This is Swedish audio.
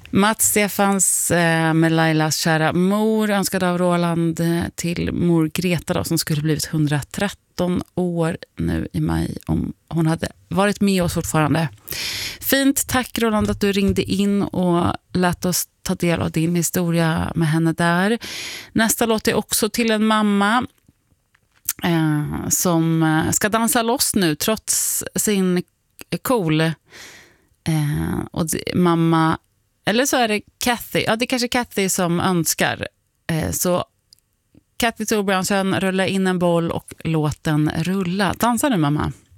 Mats Stefans med Lailas kära mor önskade av Roland till mor Greta då, som skulle blivit 113 år nu i maj om hon hade varit med oss fortfarande. Fint, tack Roland att du ringde in och lät oss ta del av din historia med henne där. Nästa låt är också till en mamma som ska dansa loss nu trots sin cool och mamma. Eller så är det Kathy. Ja, det är kanske Kathy som önskar. Så Kathy Torbjörnsson, rulla in en boll och låt den rulla. Dansa nu, mamma.